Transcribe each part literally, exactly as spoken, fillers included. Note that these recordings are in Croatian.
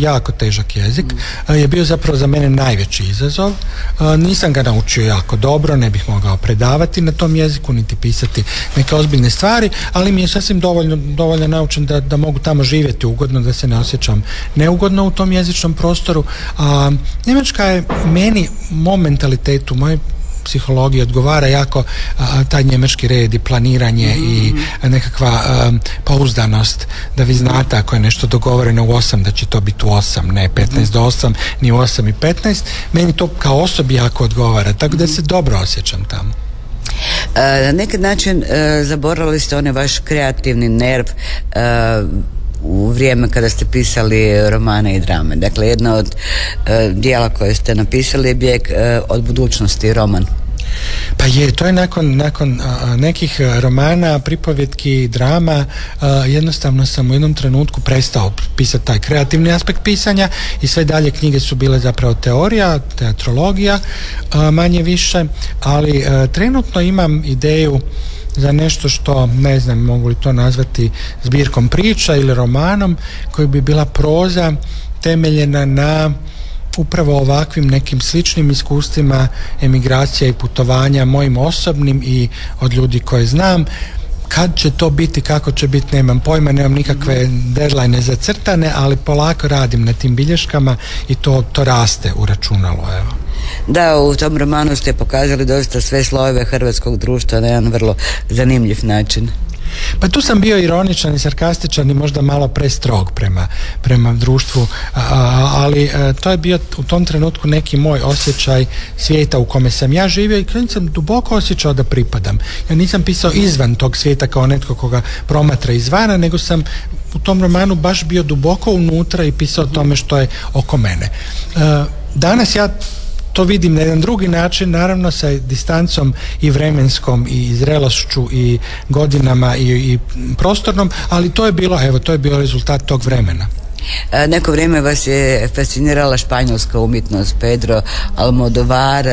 jako težak jezik, mm. je bio zapravo za mene najveći izazov. Nisam ga naučio jako dobro, ne bih mogao predavati na tom jeziku, niti pisati neke ozbiljne stvari, ali mi je sasvim dovoljno, dovoljno naučen da, da mogu tamo živjeti ugodno, da se ne osjećam neugodno u tom jezičnom prostoru. A Njemačka je meni, mom mentalitetu, moj psihologiji odgovara jako a, taj njemački red i planiranje mm-hmm. i nekakva a, pouzdanost, da vi znate ako je nešto dogovoreno u osam da će to biti u osam, ne petnaest do osam, ni u osam i petnaest. Meni to kao osobi jako odgovara, tako da se dobro osjećam tamo. Na neki način e, zaboravili ste onaj vaš kreativni nerv e, u vrijeme kada ste pisali romane i drame. Dakle, jedno od e, dijela koje ste napisali je Bijeg e, od budućnosti, roman. Pa je, to je nakon, nakon a, nekih romana, pripovjetki, drama, a, jednostavno sam u jednom trenutku prestao pisati taj kreativni aspekt pisanja i sve dalje knjige su bile zapravo teorija, teatrologija, a, manje više, ali a, trenutno imam ideju za nešto što, ne znam, mogu li to nazvati zbirkom priča ili romanom, koji bi bila proza temeljena na upravo ovakvim nekim sličnim iskustvima emigracija i putovanja, mojim osobnim i od ljudi koje znam. Kad će to biti, kako će biti, nemam pojma, nemam nikakve deadline zacrtane, ali polako radim na tim bilješkama i to, to raste u računalu, evo. Da, u tom romanu ste pokazali dosta sve slojeve hrvatskog društva na jedan vrlo zanimljiv način. Pa tu sam bio ironičan i sarkastičan i možda malo prestrog prema, prema društvu, a, ali a, to je bio u tom trenutku neki moj osjećaj svijeta u kome sam ja živio i kada sam duboko osjećao da pripadam. Ja nisam pisao izvan tog svijeta kao netko koga promatra izvana, nego sam u tom romanu baš bio duboko unutra i pisao o tome što je oko mene. A, danas ja to vidim na jedan drugi način, naravno sa distancom i vremenskom i zrelošću i godinama i, i prostornom, ali to je bilo, evo, to je bio rezultat tog vremena. Neko vrijeme vas je fascinirala španjolska umjetnost, Pedro Almodovar,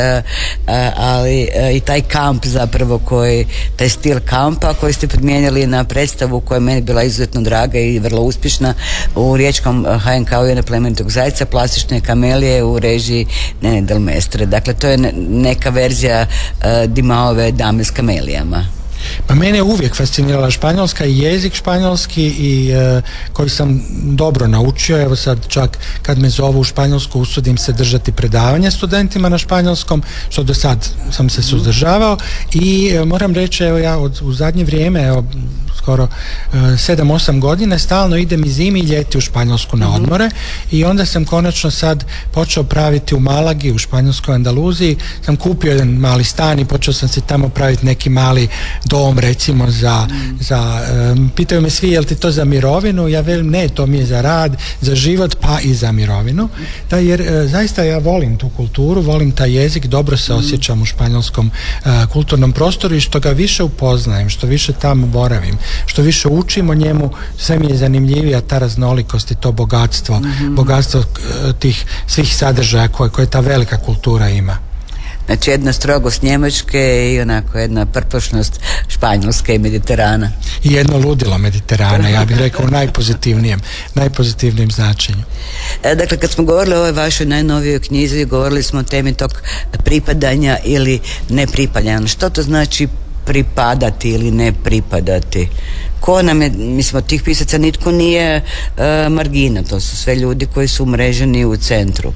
ali i taj kamp zapravo koji, taj stil kampa koji ste primijenili na predstavu koja je meni bila izuzetno draga i vrlo uspješna u riječkom ha en ka-u Jednog plemenitog zajca, Plastične kamelije u režiji Nene Del Mestre. Dakle, to je neka verzija Dimaove Dame s kamelijama. Pa mene je uvijek fascinirala Španjolska i jezik španjolski i e, koji sam dobro naučio. Evo sad čak kad me zovu u Španjolsku usudim se držati predavanja studentima na španjolskom, što do sad sam se suzdržavao i e, moram reći, evo ja od, u zadnje vrijeme, evo skoro sedam osam godina stalno idem i zimi i ljeti u Španjolsku na odmore mm-hmm. i onda sam konačno sad počeo praviti u Malagi, u Španjolskoj Andaluziji, sam kupio jedan mali stan i počeo sam si tamo praviti neki mali dom recimo za, mm. za um, pitaju me svi jel ti to za mirovinu, ja velim ne, to mi je za rad, za život pa i za mirovinu, da, jer uh, zaista ja volim tu kulturu, volim taj jezik, dobro se osjećam u španjolskom uh, kulturnom prostoru i što ga više upoznajem, što više tamo boravim, što više učim o njemu, sve mi je zanimljivija ta raznolikost i to bogatstvo, mm-hmm. bogatstvo tih svih sadržaja koje, koje ta velika kultura ima. Znači jedna strogost Njemačke i onako jedna prpošnost Španjolske i Mediterana. I jedno ludilo Mediterana, ja bih rekao u najpozitivnijem, najpozitivnijem značenju. Dakle, kad smo govorili o ovoj vašoj najnovijoj knjizi, govorili smo o temi tog pripadanja ili nepripadanja. Što to znači pripadati ili ne pripadati? Ko nam je, mislim, od tih pisaca nitko nije uh, margina, to su sve ljudi koji su umreženi u centru.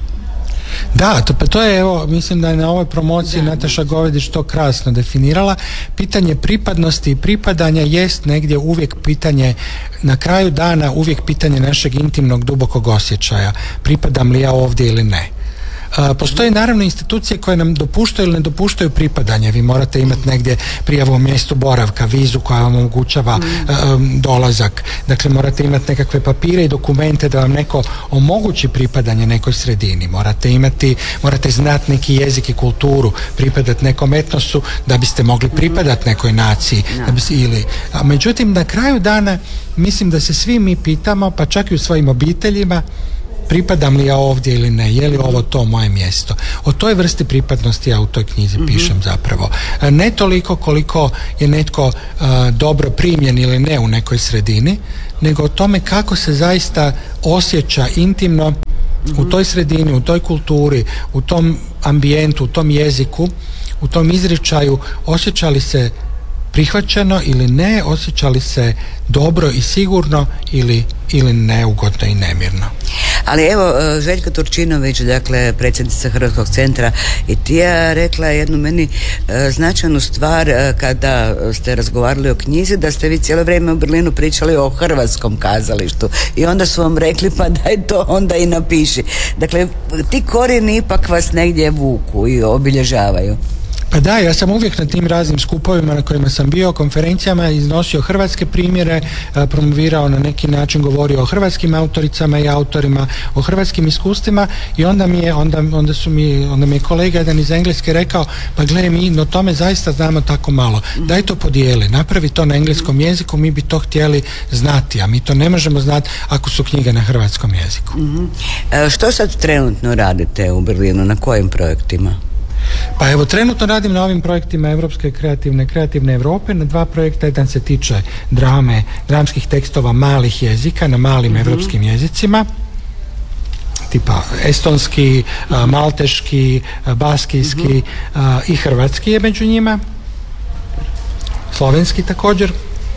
Da, to, to je, evo, mislim da je na ovoj promociji da. Nataša Govedić to krasno definirala. Pitanje pripadnosti i pripadanja jest negdje uvijek pitanje, na kraju dana uvijek pitanje našeg intimnog dubokog osjećaja. Pripadam li ja ovdje ili ne? Uh, postoje naravno institucije koje nam dopuštaju ili ne dopuštaju pripadanje. Vi morate imati negdje prijavu o mjestu boravka, vizu koja vam omogućava mm. um, dolazak. Dakle, morate imati nekakve papire i dokumente da vam neko omogući pripadanje nekoj sredini. Morate imati, morate znati neki jezik i kulturu, pripadati nekom etnosu da biste mogli pripadati nekoj naciji. No. Da biste, ili, a međutim, na kraju dana mislim da se svi mi pitamo, pa čak i u svojim obiteljima, pripadam li ja ovdje ili ne, je li ovo to moje mjesto. O toj vrsti pripadnosti ja u toj knjizi mm-hmm. pišem zapravo. Ne toliko koliko je netko uh, dobro primljen ili ne u nekoj sredini, nego o tome kako se zaista osjeća intimno mm-hmm. u toj sredini, u toj kulturi, u tom ambijentu, u tom jeziku, u tom izričaju osjećali se prihvaćeno ili ne, osjećali se dobro i sigurno ili, ili neugodno i nemirno. Ali evo, Željka Turčinović, dakle predsjednica Hrvatskog centra i Tija, rekla je jednu meni e, značajnu stvar e, kada ste razgovarali o knjizi, da ste vi cijelo vrijeme u Berlinu pričali o hrvatskom kazalištu i onda su vam rekli pa daj to onda i napiši. Dakle, ti korijeni ipak vas negdje vuku i obilježavaju. Pa da, ja sam uvijek na tim raznim skupovima na kojima sam bio, konferencijama, iznosio hrvatske primjere, promovirao na neki način, govorio o hrvatskim autoricama i autorima, o hrvatskim iskustvima i onda mi je, onda, onda su mi, onda mi je kolega jedan iz Engleske rekao, pa gledaj, mi o tome zaista znamo tako malo, daj to podijeli, napravi to na engleskom jeziku, mi bi to htjeli znati, a mi to ne možemo znati ako su knjige na hrvatskom jeziku. Mm-hmm. E, što sad trenutno radite u Berlinu, na kojim projektima? Pa evo, trenutno radim na ovim projektima Europske kreativne, kreativne Europe, na dva projekta, jedan se tiče drame, dramskih tekstova malih jezika, na malim mm-hmm. europskim jezicima, tipa estonski, a, malteški, a, baskijski mm-hmm. a, i hrvatski je među njima, slovenski također,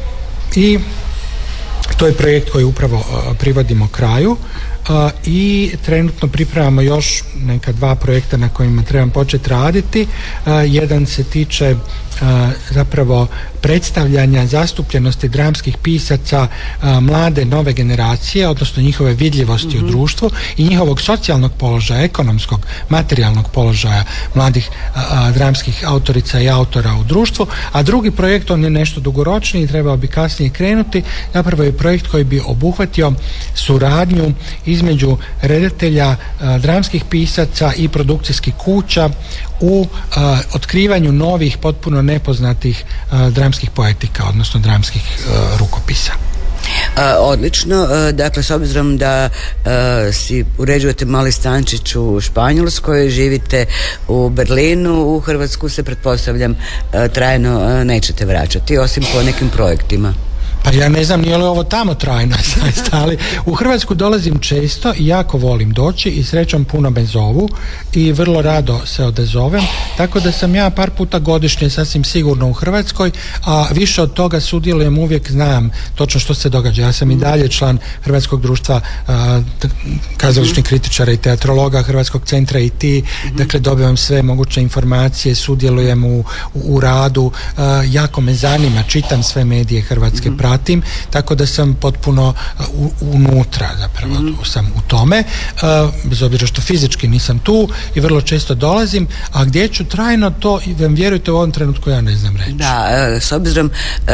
i to je projekt koji upravo a, privodimo kraju. Uh, i trenutno pripremamo još neka dva projekta na kojima trebam početi raditi. Uh, jedan se tiče uh, zapravo predstavljanja zastupljenosti dramskih pisaca uh, mlade nove generacije, odnosno njihove vidljivosti mm-hmm. u društvu i njihovog socijalnog položaja, ekonomskog, materijalnog položaja mladih uh, uh, dramskih autorica i autora u društvu. A drugi projekt, on je nešto dugoročniji i trebao bi kasnije krenuti, zapravo je projekt koji bi obuhvatio suradnju između redatelja, uh, dramskih pisaca i produkcijskih kuća u uh, otkrivanju novih, potpuno nepoznatih uh, dramskih poetika, odnosno dramskih uh, rukopisa. Uh, odlično, uh, dakle s obzirom da uh, si uređujete mali stančić u Španjolskoj, živite u Berlinu, u Hrvatsku se pretpostavljam uh, trajno uh, nećete vraćati, osim po nekim projektima. Pa ja ne znam nije li ovo tamo trajno zaista, ali u Hrvatsku dolazim često i jako volim doći i srećom puno me zovu i vrlo rado se odazovem, tako da sam ja par puta godišnje sasvim sigurno u Hrvatskoj, a više od toga sudjelujem, uvijek znam točno što se događa. Ja sam i dalje član Hrvatskog društva a, kazališnih kritičara i teatrologa, Hrvatskog centra i ti, dakle dobivam sve moguće informacije, sudjelujem u, u, u radu, a, jako me zanima, čitam sve medije hrvatske, pratim, tako da sam potpuno uh, unutra, zapravo mm. sam u tome, uh, bez obzira što fizički nisam tu i vrlo često dolazim, a gdje ću trajno, to vam vjerujte u ovom trenutku ja ne znam reći. Da, uh, s obzirom uh,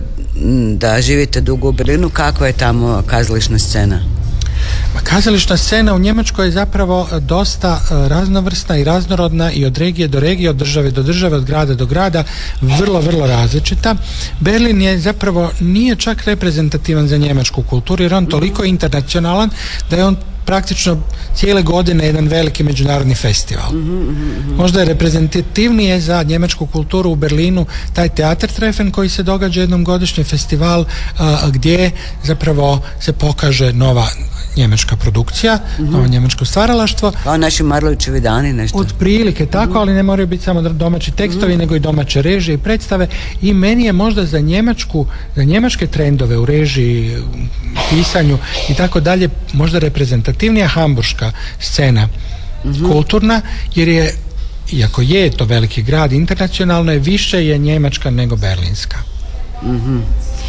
da živite dugo u Berlinu, kakva je tamo kazališna scena? Kazališna scena u Njemačkoj je zapravo dosta raznovrsna i raznorodna i od regije do regije, od države do države, od grada do grada, vrlo, vrlo različita. Berlin je zapravo nije čak reprezentativan za njemačku kulturu jer on toliko internacionalan da je on praktično cijele godine jedan veliki međunarodni festival. Mm-hmm, mm-hmm. Možda je reprezentativnije za njemačku kulturu u Berlinu taj Theatertreffen koji se događa jednom godišnji festival a, gdje zapravo se pokaže nova njemačka produkcija, mm-hmm. novo njemačko stvaralaštvo. Kao naši Marlovićevi dani nešto. Od prilike tako, mm-hmm. ali ne moraju biti samo domaći tekstovi, mm-hmm. nego i domaće režije i predstave. I meni je možda za njemačku, za njemačke trendove u režiji, pisanju i tako dalje, možda reprezentativnija hamburška scena mm-hmm. kulturna, jer je, iako je to veliki grad, internacionalno je više je njemačka nego berlinska. Mm-hmm.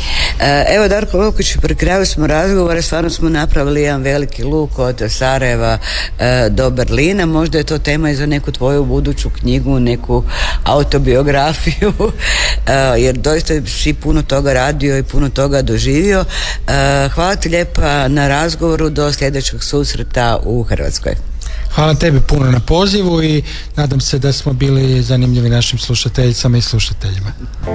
Evo Darko Lukić, pri kraju smo razgovora, stvarno smo napravili jedan veliki luk od Sarajeva e, do Berlina, možda je to tema i za neku tvoju buduću knjigu, neku autobiografiju, e, jer doista si puno toga radio i puno toga doživio. E, hvala ti lijepa na razgovoru, do sljedećeg susreta u Hrvatskoj. Hvala tebi puno na pozivu i nadam se da smo bili zanimljivi našim slušateljicama i slušateljima.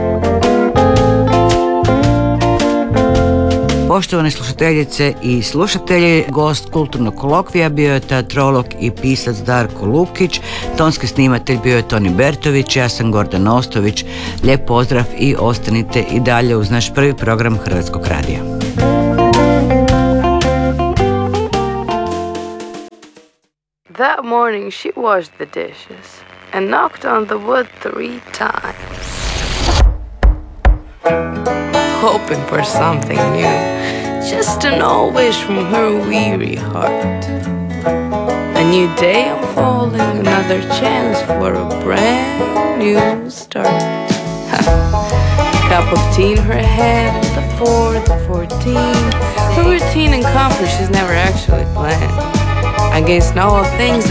Poštovane slušateljice i slušatelji, gost kulturnog kolokvija bio je teatrolog i pisac Darko Lukić, tonski snimatelj bio je Toni Bertović, ja sam Gordana Ostović. Lijep pozdrav i ostanite i dalje uz naš prvi program Hrvatskog radija. That morning she washed the dishes and knocked on the wood three times, hoping for something new, just an old wish from her weary heart. A new day unfolding, another chance for a brand new start. Cup of tea in her hand, the fourth of fourteen. Her routine and comfort she's never actually planned. Against all things